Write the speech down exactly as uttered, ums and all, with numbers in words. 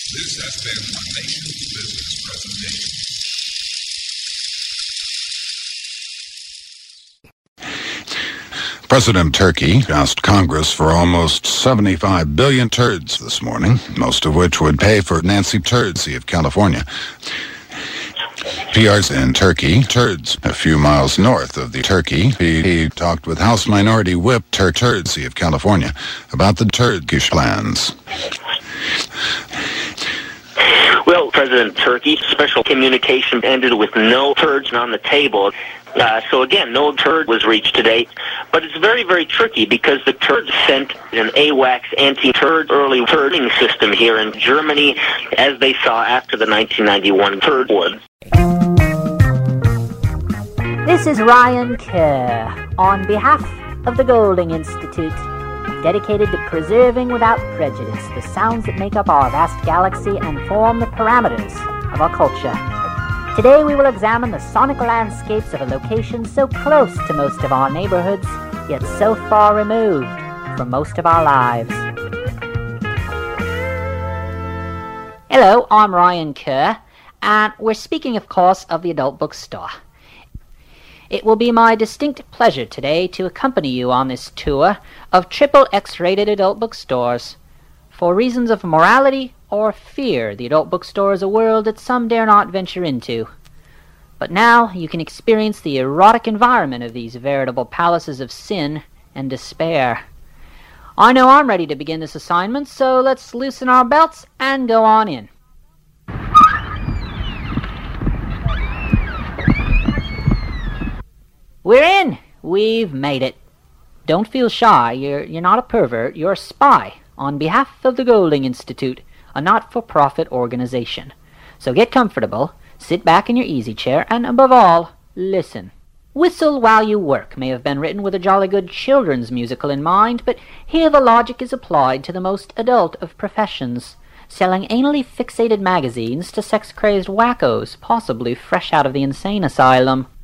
This has been a Nation's Business presentation. President Turkey asked Congress for almost seventy-five billion turds this morning, most of which would pay for Nancy Turdsey of California. P Rs in Turkey, Turds, a few miles north of the Turkey. He, he talked with House Minority Whip Tur Turdsey of California about the Turkish plans. Well, President Turkey, special communication ended with no turds on the table. Uh, so again, no turd was reached today, but it's very, very tricky because the turds sent an AWACS anti-turd early turding system here in Germany, as they saw after the nineteen ninety-one turd war. This is Ryan Kerr on behalf of the Golding Institute, dedicated to preserving without prejudice the sounds that make up our vast galaxy and form the parameters of our culture. Today we will examine the sonic landscapes of a location so close to most of our neighborhoods, yet so far removed from most of our lives. Hello, I'm Ryan Kerr, and we're speaking, of course, of the Adult Bookstore. It will be my distinct pleasure today to accompany you on this tour of triple X-rated adult bookstores. For reasons of morality or fear, the adult bookstore is a world that some dare not venture into. But now you can experience the erotic environment of these veritable palaces of sin and despair. I know I'm ready to begin this assignment, so let's loosen our belts and go on in. We're in! We've made it. Don't feel shy. You're, you're not a pervert. You're a spy on behalf of the Golding Institute, a not-for-profit organization. So get comfortable, sit back in your easy chair, and above all, listen. Whistle While You Work may have been written with a jolly good children's musical in mind, but here the logic is applied to the most adult of professions, selling anally fixated magazines to sex-crazed wackos, possibly fresh out of the insane asylum.